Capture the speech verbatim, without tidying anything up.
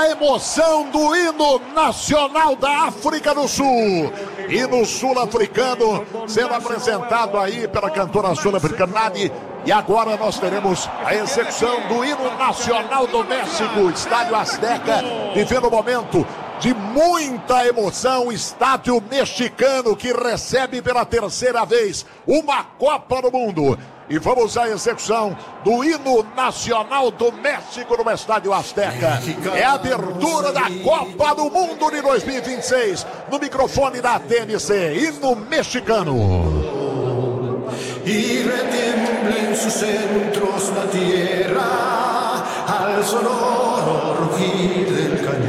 a emoção do hino nacional da África do Sul. Hino sul-africano sendo apresentado aí pela cantora sul-africana Nadi. E agora nós teremos a execução do hino nacional do México, Estádio Azteca, vivendo o momento de muita emoção. Estádio mexicano que recebe pela terceira vez uma Copa do Mundo. E vamos à execução do hino nacional do México no Estádio Azteca. É a abertura da Copa do Mundo de dois mil e vinte e seis no microfone da T N C, hino mexicano. Y retiembla en sus centros la tierra al sonoro rugir del cañón.